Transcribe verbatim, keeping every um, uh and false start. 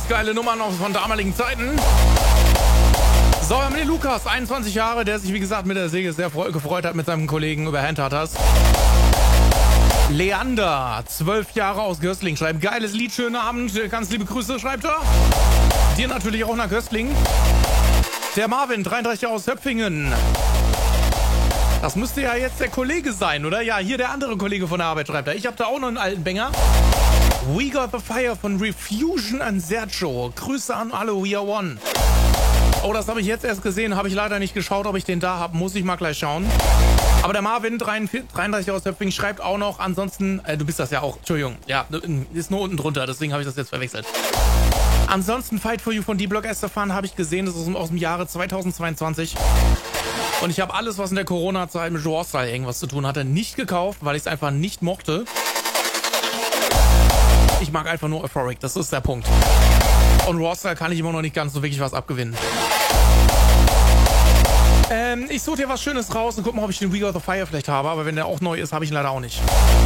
das geile Nummer noch von damaligen Zeiten. So, wir haben den Lukas, einundzwanzig Jahre, der sich wie gesagt mit der Säge sehr gefreut hat mit seinem Kollegen über Handhunters. Leander, zwölf Jahre aus Gößling, schreibt geiles Lied, schönen Abend, ganz liebe Grüße, schreibt er. Dir natürlich auch nach Gößling. Der Marvin, dreiunddreißig Jahre aus Höpfingen. Das müsste ja jetzt der Kollege sein, oder? Ja, hier der andere Kollege von der Arbeit schreibt er. Ich habe da auch noch einen alten Banger. We Got the Fire von Refusion and Sergio. Grüße an alle, we are one. Oh, das habe ich jetzt erst gesehen, habe ich leider nicht geschaut, ob ich den da habe. Muss ich mal gleich schauen. Aber der Marvin, dreiunddreißig aus Höpfingen, schreibt auch noch, ansonsten, äh, du bist das ja auch, Entschuldigung, ja, ist nur unten drunter, deswegen habe ich das jetzt verwechselt. Ansonsten Fight for You von D-Block Estefan habe ich gesehen, das ist aus dem Jahre zweitausendzweiundzwanzig. Und ich habe alles, was in der Corona-Zeit mit Genre-Style irgendwas zu tun hatte, nicht gekauft, weil ich es einfach nicht mochte. Ich mag einfach nur Euphoric, das ist der Punkt. Und Raw-Style kann ich immer noch nicht ganz so wirklich was abgewinnen. Ähm, ich suche dir was Schönes raus und guck mal, ob ich den We Got the Fire vielleicht habe, aber wenn der auch neu ist, habe ich ihn leider auch nicht.